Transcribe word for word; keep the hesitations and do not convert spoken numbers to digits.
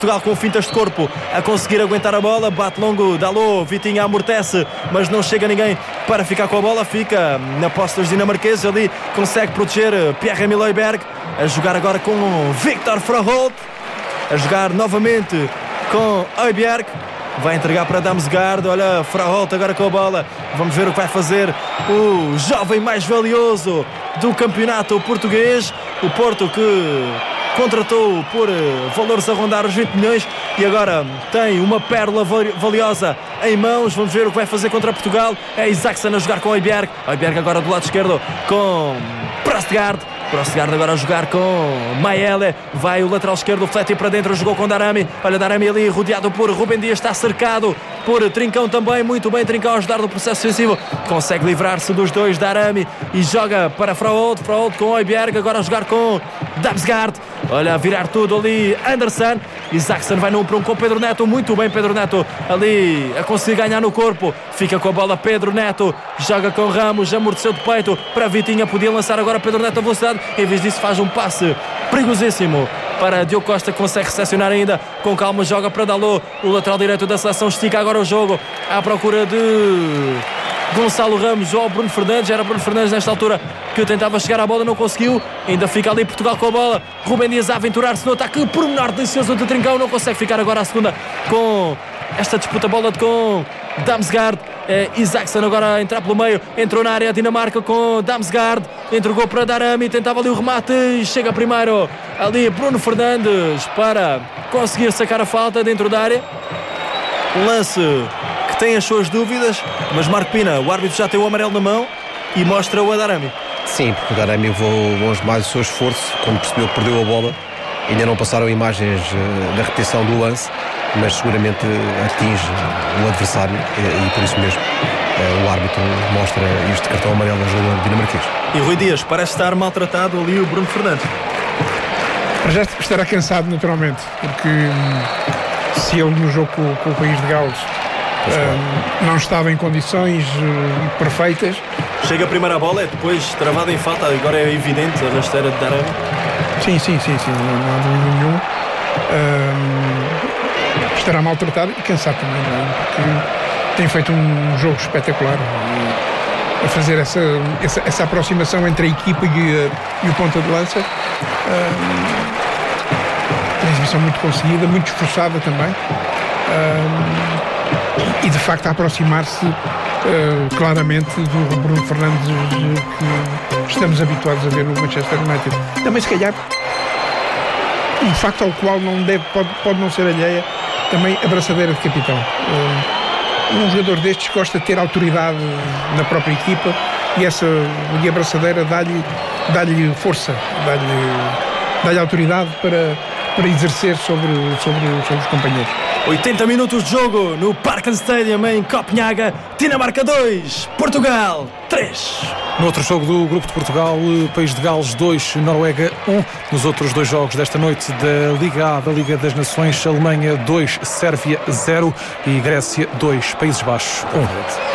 Portugal com fintas de corpo a conseguir aguentar a bola, bate longo, Dalot, Vitinha amortece, mas não chega ninguém para ficar com a bola, fica na posse dos dinamarqueses, ali consegue proteger Pierre-Emile Højbjerg, a jogar agora com Viktor Froholt, a jogar novamente com Højbjerg, vai entregar para Damsgaard, olha Froholt agora com a bola, vamos ver o que vai fazer o jovem mais valioso do campeonato português, o Porto que contratou por valores a rondar os vinte milhões e agora tem uma pérola valiosa em mãos. Vamos ver o que vai fazer contra Portugal. É Isaacson a jogar com Højbjerg. Højbjerg agora do lado esquerdo com Prostgaard. Prostgaard agora a jogar com Maele. Vai o lateral esquerdo, flete para dentro, jogou com Darami. Olha Darami ali rodeado por Rubem Dias, está cercado por Trincão também. Muito bem Trincão a ajudar no processo defensivo. Consegue livrar-se dos dois, Darami, e joga para Froholt. Froholt com Højbjerg, agora a jogar com Damsgaard. Olha, a virar tudo ali Anderson. Isaacson vai num para um com Pedro Neto. Muito bem Pedro Neto ali a conseguir ganhar no corpo. Fica com a bola Pedro Neto. Joga com Ramos, amorteceu de peito para Vitinha. Podia lançar agora Pedro Neto a velocidade. Em vez disso faz um passe perigosíssimo para Diogo Costa, que consegue recepcionar ainda com calma, joga para Dalot, o lateral direito da seleção, estica agora o jogo à procura de Gonçalo Ramos ou Bruno Fernandes. Era Bruno Fernandes nesta altura que tentava chegar à bola, não conseguiu, ainda fica ali Portugal com a bola. Rubem Dias a aventurar-se no ataque, pormenor delicioso de Trincão, não consegue ficar agora à segunda com esta disputa bola com Damsgaard. É Isaacson agora a entrar pelo meio, entrou na área a Dinamarca com Damsgaard, entregou para Darami, tentava ali o remate e chega primeiro ali Bruno Fernandes para conseguir sacar a falta dentro da área. Um lance que tem as suas dúvidas, mas Marco Pina, o árbitro já tem o amarelo na mão e mostra-o a Darami. Sim, porque o Darami levou longe mais o seu esforço quando percebeu que perdeu a bola. Ainda não passaram imagens uh, da repetição do lance, mas seguramente atinge o adversário e, e por isso mesmo uh, o árbitro mostra este cartão amarelo ao jogador dinamarquês. E Rui Dias parece estar maltratado ali o Bruno Fernandes. Já estará cansado naturalmente, porque hum, se ele no jogo com, com o país de Gales hum, não estava em condições hum, perfeitas. Chega a primeira bola, é depois travada em falta, agora é evidente a rasteira de Darami. Sim, sim, sim, sim, não, não há dúvida nenhum. Hum, estará maltratado e cansado também, não é? Porque tem feito um jogo espetacular e a fazer essa, essa, essa aproximação entre a equipa e, a, e o ponta de lança. Hum, uma exibição muito conseguida, muito esforçada também. Hum, e, e de facto a aproximar-se uh, claramente do Bruno Fernandes que estamos habituados a ver no Manchester United. Também se calhar um facto ao qual não deve, pode, pode não ser alheia, também a braçadeira de capitão. Um jogador destes gosta de ter autoridade na própria equipa e essa e a braçadeira dá-lhe, dá-lhe força, dá-lhe, dá-lhe autoridade para, para exercer sobre, sobre, sobre os companheiros. oitenta minutos de jogo no Parken Stadium em Copenhaga. Dinamarca dois, Portugal três. No outro jogo do Grupo de Portugal, País de Gales dois, Noruega um. Nos outros dois jogos desta noite da Liga A, da Liga das Nações, Alemanha dois, Sérvia zero e Grécia dois, Países Baixos um.